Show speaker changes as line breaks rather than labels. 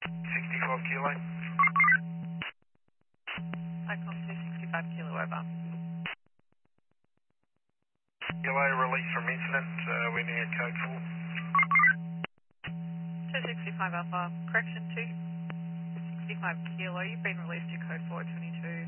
65 kilo.
Icon 265 kilo over.
Kilo release from incident, waiting at code 4.
265 Alpha, correction 265 kilo, you've been released to code 422.